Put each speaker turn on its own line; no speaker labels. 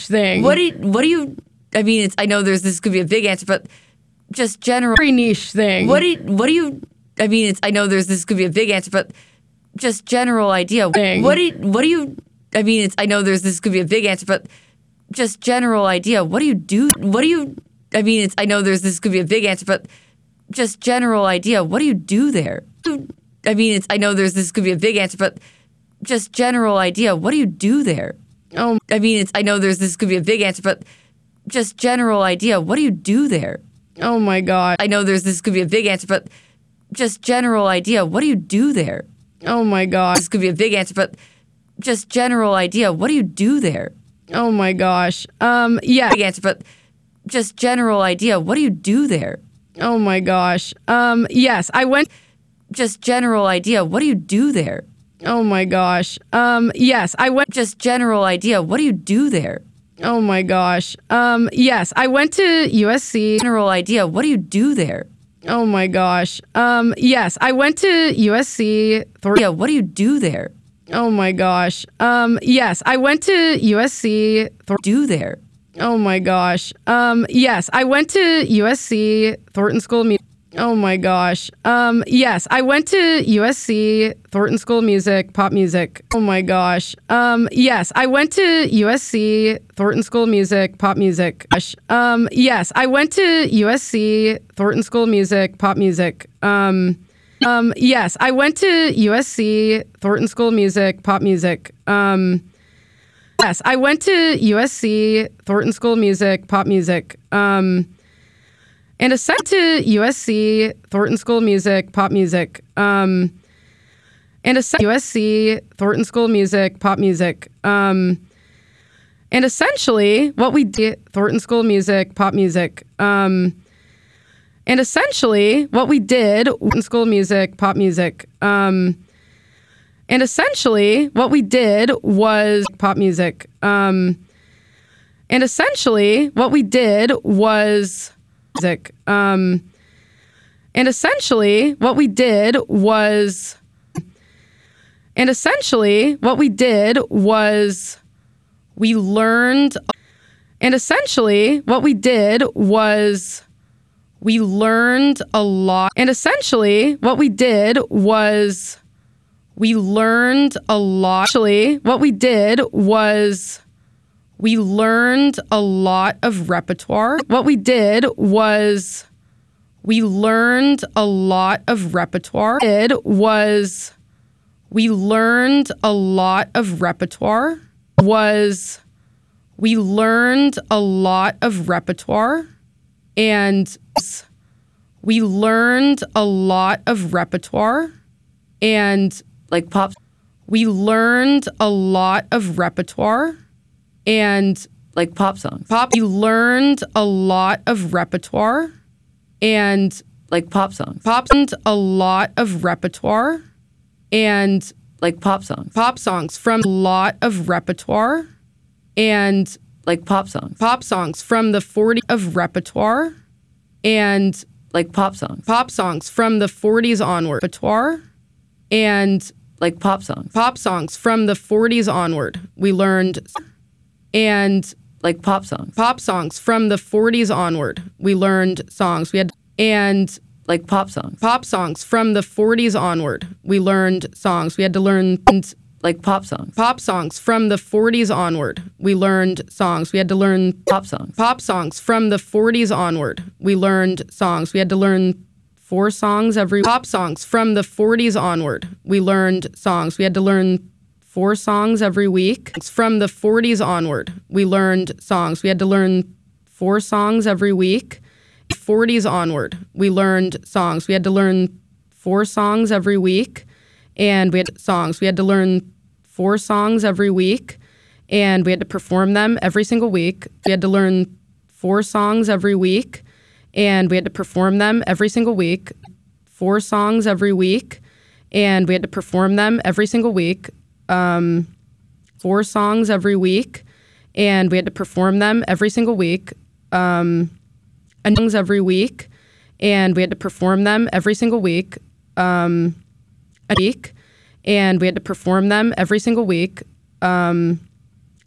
niche thing.
What do you, I mean, I know this could be a big answer, but just general.
Very niche thing.
What do you, I mean, I know this could be a big answer, but just general idea.
Thing.
What do you, I mean, I know this could be a big answer, but just general idea. What do you do? What do you, I mean, I know this could be a big answer, but just general idea. What do you do there? I mean, I know this could be a big answer, but just general idea. What do you do there?
Oh,
I mean, I know this could be a big answer, but just general idea. What do you do there?
oh my God.
I know this could be a big answer, but just general idea. What do you do there?
Oh my God.
This could be a big answer, but just general idea. What do you do there?
Oh my gosh. Yeah.
Big answer, but just general idea. What do you do there?
Oh my gosh. Yes, I went.
Just general idea. What do you do there?
Oh my gosh. Yes, I went.
Just general idea. What do you do there?
Oh my gosh. Yes, I went to USC.
General idea. What do you do there?
Oh my gosh. Yes, I went to USC.
Yeah, what do you do there?
Oh my gosh. Yes, I went to USC.
Do there?
Oh my gosh. Yes, I went to USC Thornton School of Music. Oh my gosh. Yes, I went to USC Thornton School of Music, pop music. Oh my gosh. Yes, I went to USC Thornton School of Music, pop music. Yes, I went to USC Thornton School of Music, pop music. Yes, I went to USC Thornton School of Music, pop music. Yes, I went to USC Thornton School of Music, pop music. And ascent to USC Thornton School of Music, pop music. And ascent USC Thornton School of Music, pop music. And essentially, what we did Thornton School of Music, pop music. And essentially, what we did Thornton School of Music, pop music. And essentially, what we did was pop music. And essentially, what we did was music. And essentially, what we did was. And essentially, what we did was we learned. And essentially, what we did was we learned a lot. And essentially, what we did was we learned a lot. Actually, what we did was we learned a lot of repertoire. What we did was we learned a lot of repertoire. It was we learned a lot of repertoire. Was we learned a lot of repertoire. And we learned a lot of repertoire. And
like pop.
We learned a lot of repertoire. And
like pop songs.
Pop. We learned a lot of repertoire. And
like pop songs.
Pop. And a lot of repertoire. And
like pop songs.
Pop songs from a lot of repertoire. And
like pop songs.
Pop songs from the 40s of repertoire. And
like pop songs.
Pop songs from the 40s onward. Repertoire. And
like pop songs.
Pop songs from the 40s onward. We learned. And
like pop songs.
Pop songs from the 40s onward. We learned songs. We had. And
like pop songs.
Pop songs from the 40s onward. We learned songs. We had to learn. And
like pop songs.
Pop songs from the 40s onward. We learned songs. We had to learn.
Pop songs.
Pop songs from the 40s onward. We learned songs. We had to learn 4 songs every. Pop songs from the 40s onward. We learned songs. We had to learn 4 songs every week. From the 40s onward. We learned songs. We had to learn 4 songs every week. 40s onward. We learned songs. We had to learn 4 songs every week. And we had songs. We had to learn 4 songs every week. And we had to perform them every single week. We had to learn 4 songs every week. And we had to perform them every single week. 4 songs every week. And we had to perform them every single week. 4 songs every week. And we had to perform them every single week. Songs every week. And we had to perform them every single week. A week. And we had to perform them every single week.